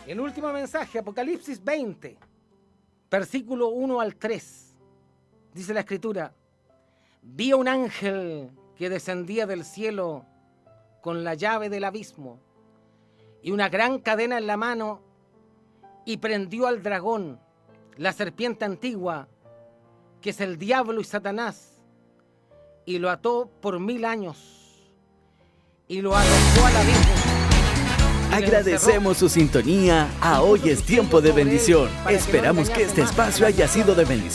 El último mensaje, Apocalipsis 20, versículo 1 al 3. Dice la Escritura: vi a un ángel que descendía del cielo con la llave del abismo y una gran cadena en la mano, y prendió al dragón, la serpiente antigua, que es el diablo y Satanás, y lo ató por 1000 años, y lo arrojó al abismo. Agradecemos su sintonía a Hoy es Tiempo de Bendición. Esperamos que este espacio haya sido de bendición